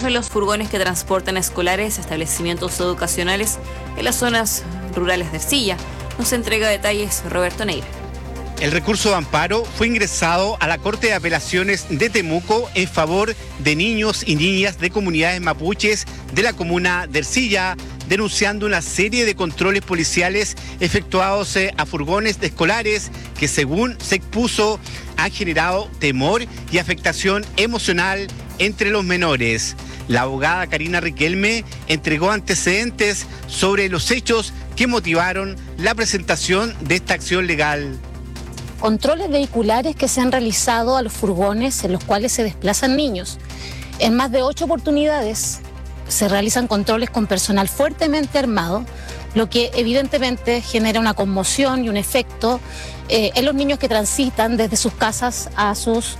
son los furgones que transportan escolares a establecimientos educacionales en las zonas rurales de Ercilla. Nos entrega detalles Roberto Neira. El recurso de amparo fue ingresado a la Corte de Apelaciones de Temuco en favor de niños y niñas de comunidades mapuches de la comuna de Ercilla, denunciando una serie de controles policiales efectuados a furgones escolares que, según se expuso, han generado temor y afectación emocional entre los menores. La abogada Karina Riquelme entregó antecedentes sobre los hechos que motivaron la presentación de esta acción legal. Controles vehiculares que se han realizado a los furgones en los cuales se desplazan niños. En más de 8 oportunidades se realizan controles con personal fuertemente armado, lo que evidentemente genera una conmoción y un efecto en los niños que transitan desde sus casas a sus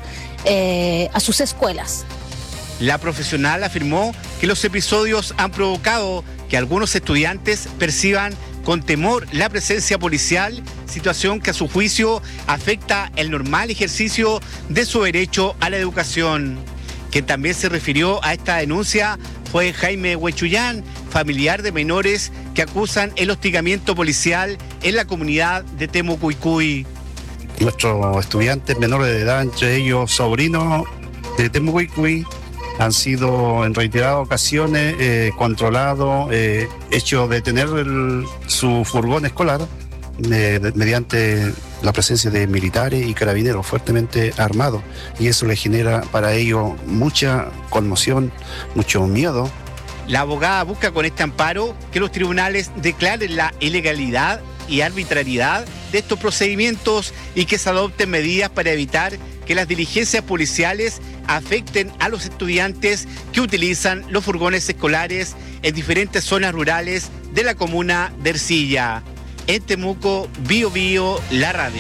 escuelas. La profesional afirmó que los episodios han provocado que algunos estudiantes perciban con temor la presencia policial, situación que a su juicio afecta el normal ejercicio de su derecho a la educación. Quien también se refirió a esta denuncia fue Jaime Huechuyán, familiar de menores que acusan el hostigamiento policial en la comunidad de Temucuicui. Nuestros estudiantes menores de edad, entre ellos sobrinos de Temucuicui, han sido en reiteradas ocasiones controlados, hecho detener su furgón escolar mediante la presencia de militares y carabineros fuertemente armados, y eso les genera para ellos mucha conmoción, mucho miedo. La abogada busca con este amparo que los tribunales declaren la ilegalidad y arbitrariedad de estos procedimientos y que se adopten medidas para evitar que las diligencias policiales afecten a los estudiantes que utilizan los furgones escolares en diferentes zonas rurales de la comuna de Ercilla. En Temuco, Bio Bio, la radio.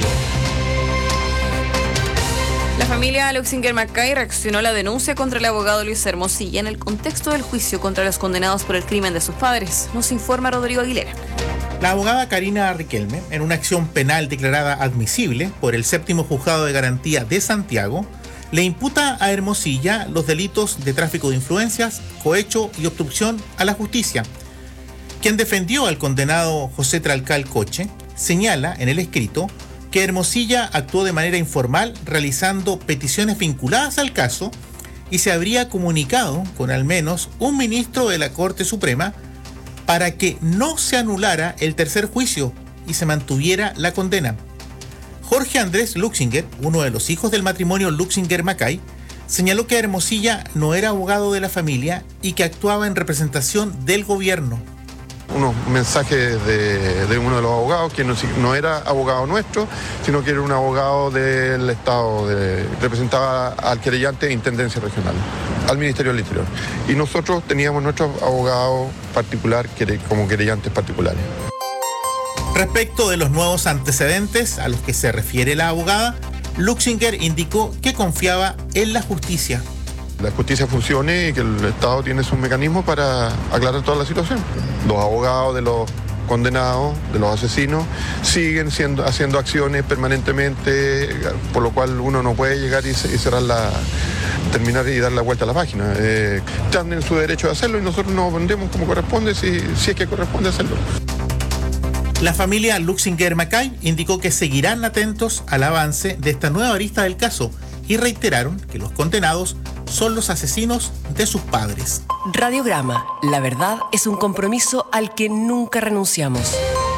La familia Luxinger Macay reaccionó a la denuncia contra el abogado Luis Hermosilla en el contexto del juicio contra los condenados por el crimen de sus padres. Nos informa Rodrigo Aguilera. La abogada Karina Riquelme, en una acción penal declarada admisible por el 7º Juzgado de Garantía de Santiago, le imputa a Hermosilla los delitos de tráfico de influencias, cohecho y obstrucción a la justicia. Quien defendió al condenado José Tralcal Coche señala en el escrito que Hermosilla actuó de manera informal realizando peticiones vinculadas al caso y se habría comunicado con al menos un ministro de la Corte Suprema para que no se anulara el tercer juicio y se mantuviera la condena. Jorge Andrés Luxinger, uno de los hijos del matrimonio Luxinger-Macay, señaló que Hermosilla no era abogado de la familia y que actuaba en representación del gobierno. Unos mensajes de uno de los abogados que no era abogado nuestro, sino que era un abogado del Estado, representaba al querellante de Intendencia Regional, al Ministerio del Interior. Y nosotros teníamos nuestro abogado particular como querellantes particulares. Respecto de los nuevos antecedentes a los que se refiere la abogada, Luxinger indicó que confiaba en la justicia. La justicia funcione y que el Estado tiene sus mecanismos para aclarar toda la situación. Los abogados de los condenados, de los asesinos, siguen haciendo acciones permanentemente, por lo cual uno no puede llegar y terminar y dar la vuelta a la página. Están en su derecho de hacerlo y nosotros nos vendemos como corresponde si es que corresponde hacerlo. La familia Luxinger-Macay indicó que seguirán atentos al avance de esta nueva arista del caso y reiteraron que los condenados son los asesinos de sus padres. Radiograma, la verdad es un compromiso al que nunca renunciamos.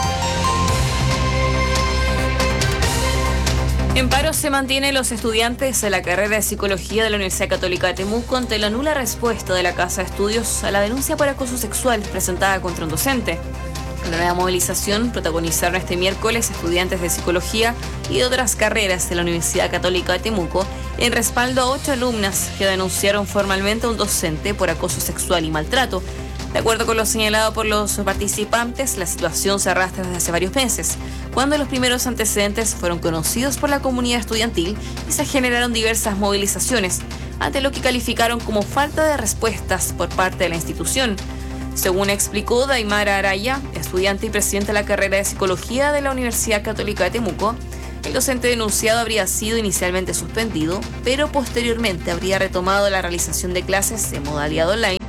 En paro se mantienen los estudiantes de la carrera de Psicología de la Universidad Católica de Temuco ante la nula respuesta de la Casa de Estudios a la denuncia por acoso sexual presentada contra un docente. En la nueva movilización protagonizaron este miércoles estudiantes de Psicología y de otras carreras de la Universidad Católica de Temuco en respaldo a 8 alumnas que denunciaron formalmente a un docente por acoso sexual y maltrato. De acuerdo con lo señalado por los participantes, la situación se arrastra desde hace varios meses, cuando los primeros antecedentes fueron conocidos por la comunidad estudiantil y se generaron diversas movilizaciones, ante lo que calificaron como falta de respuestas por parte de la institución. Según explicó Daimara Araya, estudiante y presidenta de la carrera de Psicología de la Universidad Católica de Temuco, el docente denunciado habría sido inicialmente suspendido, pero posteriormente habría retomado la realización de clases de modalidad online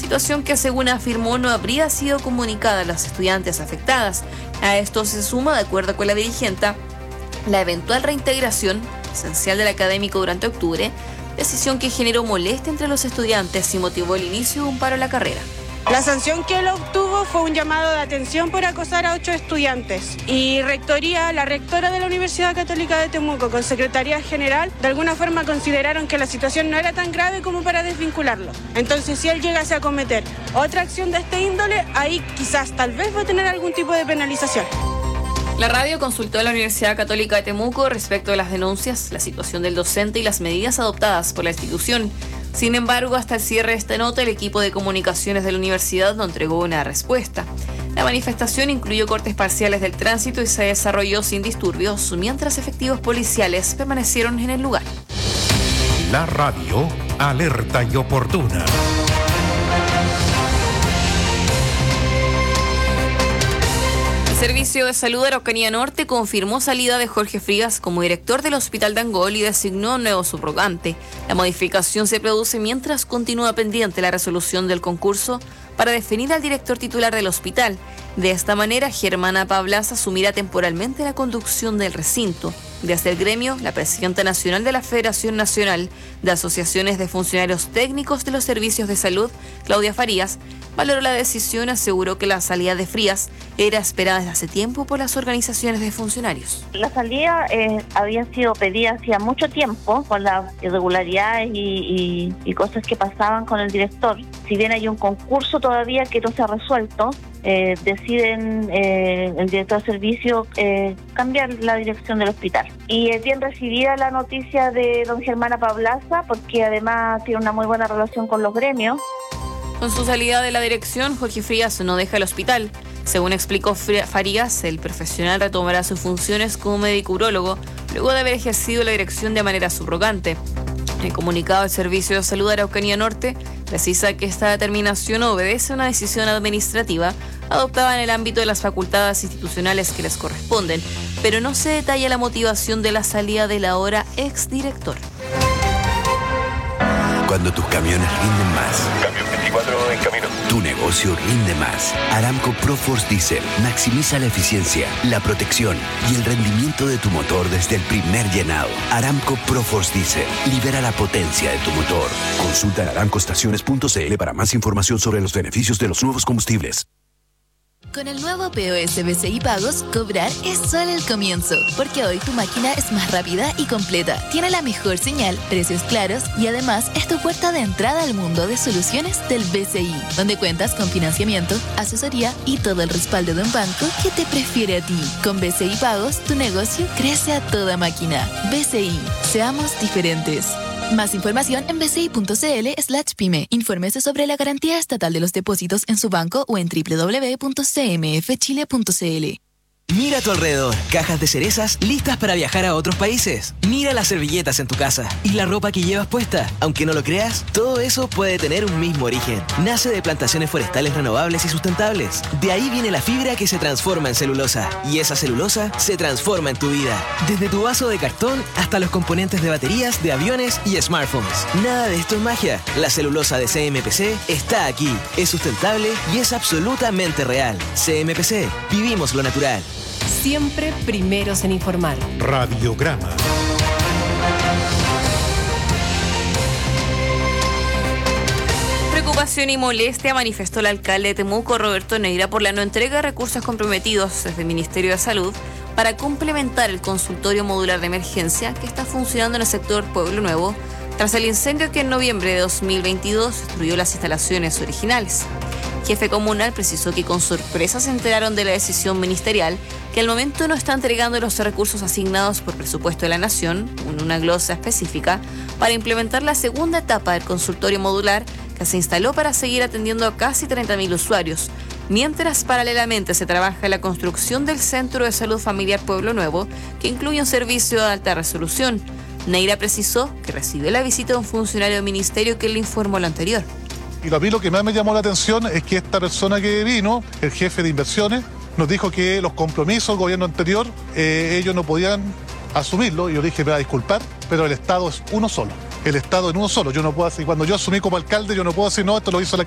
situación que según afirmó no habría sido comunicada a las estudiantes afectadas. A esto se suma, de acuerdo con la dirigenta, la eventual reintegración esencial del académico durante octubre, decisión que generó molestia entre los estudiantes y motivó el inicio de un paro en la carrera. La sanción que él obtuvo fue un llamado de atención por acosar a 8 estudiantes. Y la rectora de la Universidad Católica de Temuco, con Secretaría General, de alguna forma consideraron que la situación no era tan grave como para desvincularlo. Entonces, si él llegase a cometer otra acción de este índole, ahí quizás, tal vez, va a tener algún tipo de penalización. La radio consultó a la Universidad Católica de Temuco respecto de las denuncias, la situación del docente y las medidas adoptadas por la institución. Sin embargo, hasta el cierre de esta nota, el equipo de comunicaciones de la universidad no entregó una respuesta. La manifestación incluyó cortes parciales del tránsito y se desarrolló sin disturbios, mientras efectivos policiales permanecieron en el lugar. La radio, alerta y oportuna. El Servicio de Salud de Araucanía Norte confirmó salida de Jorge Frías como director del Hospital de Angol y designó un nuevo subrogante. La modificación se produce mientras continúa pendiente la resolución del concurso para definir al director titular del hospital. De esta manera, Germana Pablas asumirá temporalmente la conducción del recinto. Desde el gremio, la presidenta nacional de la Federación Nacional de Asociaciones de Funcionarios Técnicos de los Servicios de Salud, Claudia Farías, valoró la decisión y aseguró que la salida de Frías era esperada desde hace tiempo por las organizaciones de funcionarios. La salida había sido pedida hacía mucho tiempo con las irregularidades y cosas que pasaban con el director. Si bien hay un concurso todavía que no se ha resuelto, deciden el director de servicio cambiar la dirección del hospital. Y es bien recibida la noticia de don Germana Pablaza, porque además tiene una muy buena relación con los gremios. Con su salida de la dirección, Jorge Frías no deja el hospital. Según explicó Farías, el profesional retomará sus funciones como médico urólogo luego de haber ejercido la dirección de manera subrogante. El comunicado del Servicio de Salud de Araucanía Norte precisa que esta determinación obedece a una decisión administrativa adoptada en el ámbito de las facultades institucionales que les corresponden, pero no se detalla la motivación de la salida del ahora exdirector. Cuando tus camiones rinden más. Camión 24 en camino. Tu negocio rinde más. Aramco ProForce Diesel maximiza la eficiencia, la protección y el rendimiento de tu motor desde el primer llenado. Aramco ProForce Diesel libera la potencia de tu motor. Consulta en aramcoestaciones.cl para más información sobre los beneficios de los nuevos combustibles. Con el nuevo POS BCI Pagos, cobrar es solo el comienzo, porque hoy tu máquina es más rápida y completa, tiene la mejor señal, precios claros y además es tu puerta de entrada al mundo de soluciones del BCI, donde cuentas con financiamiento, asesoría y todo el respaldo de un banco que te prefiere a ti. Con BCI Pagos, tu negocio crece a toda máquina. BCI, seamos diferentes. Más información en bci.cl/pyme. Infórmese sobre la garantía estatal de los depósitos en su banco o en www.cmfchile.cl. Mira a tu alrededor, cajas de cerezas listas para viajar a otros países. Mira las servilletas en tu casa y la ropa que llevas puesta. Aunque no lo creas, todo eso puede tener un mismo origen. Nace de plantaciones forestales renovables y sustentables. De ahí viene la fibra que se transforma en celulosa. Y esa celulosa se transforma en tu vida. Desde tu vaso de cartón hasta los componentes de baterías, de aviones y smartphones. Nada de esto es magia. La celulosa de CMPC está aquí. Es sustentable y es absolutamente real. CMPC, vivimos lo natural. Siempre primeros en informar. Radiograma. Preocupación y molestia manifestó el alcalde de Temuco, Roberto Neira, por la no entrega de recursos comprometidos desde el Ministerio de Salud para complementar el consultorio modular de emergencia que está funcionando en el sector Pueblo Nuevo tras el incendio que en noviembre de 2022 destruyó las instalaciones originales. El jefe comunal precisó que con sorpresa se enteraron de la decisión ministerial que al momento no está entregando los recursos asignados por presupuesto de la Nación, en una glosa específica, para implementar la segunda etapa del consultorio modular que se instaló para seguir atendiendo a casi 30.000 usuarios, mientras paralelamente se trabaja en la construcción del Centro de Salud Familiar Pueblo Nuevo, que incluye un servicio de alta resolución. Neira precisó que recibió la visita de un funcionario del ministerio que le informó lo anterior. Y a mí lo que más me llamó la atención es que esta persona que vino, el jefe de inversiones, nos dijo que los compromisos del gobierno anterior, ellos no podían asumirlo. Y yo dije, me va a disculpar, pero el Estado es uno solo. El Estado es uno solo. Yo no puedo decir, cuando yo asumí como alcalde, yo no puedo decir, no, esto lo hizo la